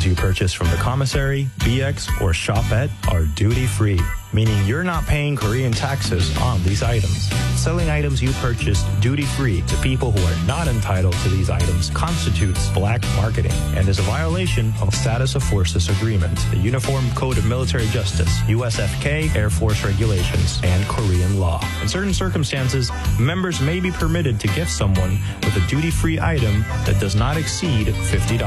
items you purchase from the commissary, BX, or shopette are duty-free, meaning you're not paying Korean taxes on these items. Selling items you purchased duty-free to people who are not entitled to these items constitutes black marketing and is a violation of Status of Forces Agreement, the Uniform Code of Military Justice, USFK, Air Force regulations, and Korean law. In certain circumstances, members may be permitted to gift someone with a duty-free item that does not exceed $50.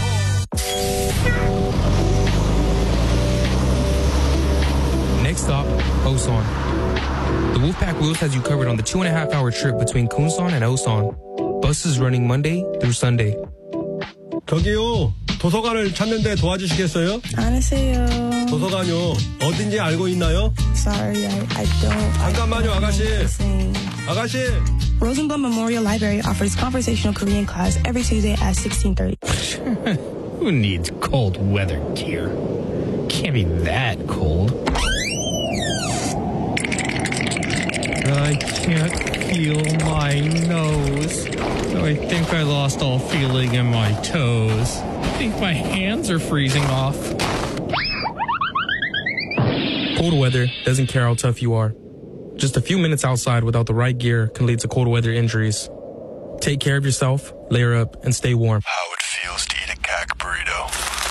Next stop, Osan. The Wolfpack Wheels has you covered on the 2.5-hour trip between Kunsan and Osan. Buses running Monday through Sunday. 저기요, 도서관을 찾는데 도와주시겠어요? 안녕하세요. 도서관요, 어딘지 알고 있나요? Sorry, I don't. 잠깐만요, 아가씨. 아가씨. Rosenblum Memorial Library offers conversational Korean class every Tuesday at 16:30. Who needs cold weather gear? Can't be that cold. I can't feel my nose. I think I lost all feeling in my toes. I think my hands are freezing off. Cold weather doesn't care how tough you are. Just a few minutes outside without the right gear can lead to cold weather injuries. Take care of yourself, layer up, and stay warm. How it feels to eat a cack burrito.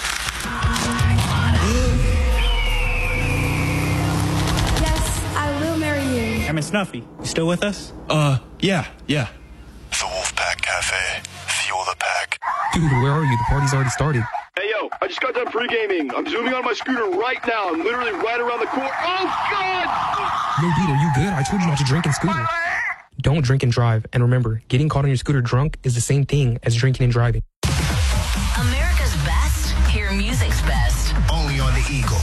Yes, I will marry you. I'm Snuffy. You still with us? Yeah. The Wolfpack Cafe. Fuel the pack. Dude, where are you? The party's already started. Hey, yo, I just got done pre-gaming. I'm zooming on my scooter right now. I'm literally right around the corner. Oh, God! Yo, dude, are you good? I told you not to drink and scooter. Don't drink and drive. And remember, getting caught on your scooter drunk is the same thing as drinking and driving. America's best. Hear music's best. Only on the Eagle.